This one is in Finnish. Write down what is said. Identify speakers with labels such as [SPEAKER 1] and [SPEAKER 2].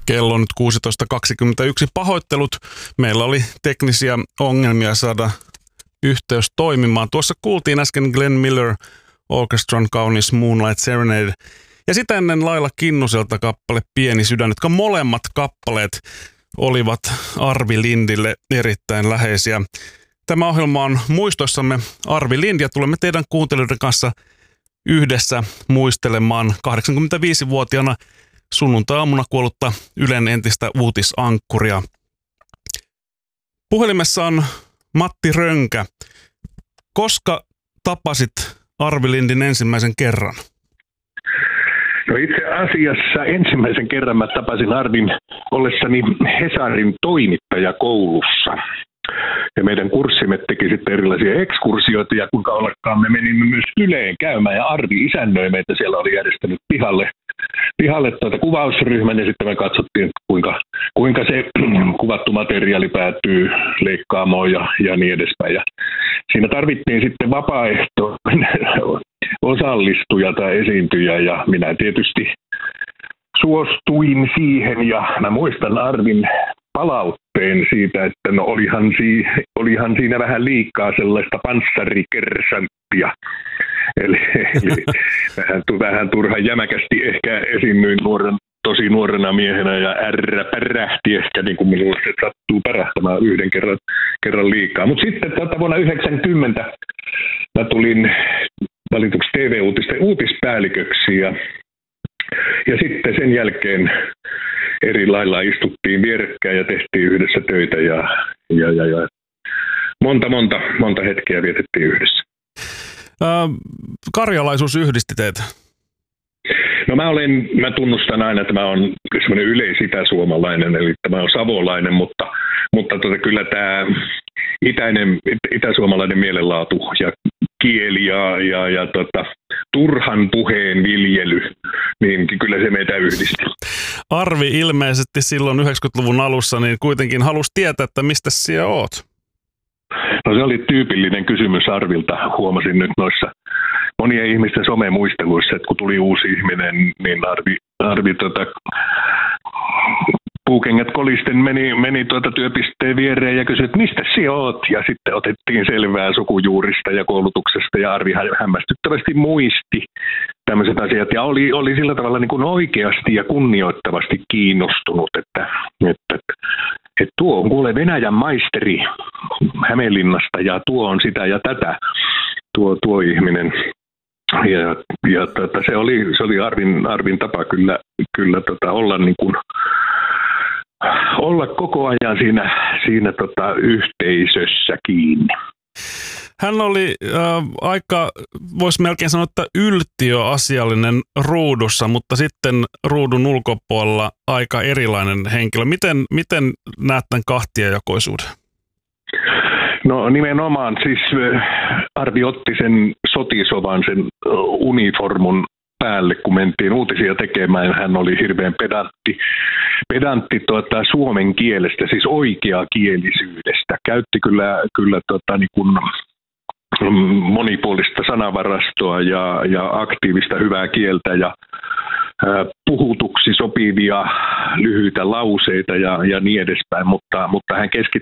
[SPEAKER 1] Kello on nyt 16.21. Pahoittelut. Meillä oli teknisiä ongelmia saada yhteys toimimaan. Tuossa kuultiin äsken Glenn Miller Orchestran kaunis Moonlight Serenade. Ja sitä ennen Laila Kinnuselta kappale Pieni sydän, jotka molemmat kappaleet olivat Arvi Lindille erittäin läheisiä. Tämä ohjelma on muistoissamme Arvi Lind ja tulemme teidän kuuntelijoiden kanssa yhdessä muistelemaan 85-vuotiaana sunnuntai-aamuna kuollutta Ylen entistä uutisankkuria. Puhelimessa on Matti Rönkä. Koska tapasit Arvi Lindin ensimmäisen kerran?
[SPEAKER 2] No itse asiassa ensimmäisen kerran mä tapasin Arvin ollessani Hesarin toimittajakoulussa. Ja meidän kurssimme teki sitten erilaisia ekskursioita ja kuinka ollakaan me menimme myös Yleen käymään ja Arvi isännöi meitä. Siellä oli järjestänyt pihalle kuvausryhmän ja sitten me katsottiin, kuinka se kuvattu materiaali päätyy leikkaamoon ja niin edespäin. Ja siinä tarvittiin sitten vapaaehtoinen osallistuja tai esiintyjä ja minä tietysti suostuin siihen ja mä muistan Arvin palautteen siitä, että no olihan siinä vähän liikaa sellaista panssarikersanttia. Eli vähän turhan jämäkästi ehkä esiinnyin tosi nuorena miehenä ja pärähti ehkä niin kuin minulle se sattuu pärähtämään yhden kerran liikaa. Mutta sitten vuonna 1990 mä tulin valituksi TV-uutisten uutispäälliköksi ja sitten sen jälkeen eri lailla istuttiin vierekkäin ja tehtiin yhdessä töitä ja monta hetkeä vietettiin yhdessä.
[SPEAKER 1] Karjalaisuus yhdisti teitä?
[SPEAKER 2] No mä tunnustan aina, että mä oon semmoinen yleis-itäsuomalainen, eli mä oon savolainen, mutta kyllä tämä itäsuomalainen mielenlaatu ja kieli ja turhan puheen viljely, niin kyllä se meitä yhdisti.
[SPEAKER 1] Arvi ilmeisesti silloin 90-luvun alussa niin kuitenkin halusi tietää, että mistä sinä oot?
[SPEAKER 2] No se oli tyypillinen kysymys Arvilta, huomasin nyt noissa monien ihmisten somemuisteluissa, että kun tuli uusi ihminen, niin Arvi puukengät kolisten meni työpisteen viereen ja kysyi, että mistä sinä oot? Ja sitten otettiin selvää sukujuurista ja koulutuksesta ja Arvi hämmästyttävästi muisti tämmöiset asiat ja oli sillä tavalla niin kuin oikeasti ja kunnioittavasti kiinnostunut, että tuo on kuule Venäjän maisteri Hämeenlinnasta ja tuo on sitä ja tätä tuo ihminen. Ja se oli Arvin tapa kyllä olla niin kuin olla koko ajan siinä yhteisössä kiinni.
[SPEAKER 1] Hän oli aika, voisi melkein sanoa, että yltiöasiallinen ruudussa, mutta sitten ruudun ulkopuolella aika erilainen henkilö. Miten näet tämän kahtiajakoisuuden?
[SPEAKER 2] No nimenomaan, siis Arvi otti sen sotisovan, sen uniformun päälle, kun mentiin uutisia tekemään. Hän oli hirveän pedantti suomen kielestä, siis oikeakielisyydestä. Käytti kyllä niin kuin monipuolista sanavarastoa ja aktiivista hyvää kieltä ja puhutuksi sopivia lyhyitä lauseita ja niin edespäin, mutta hän keskittyi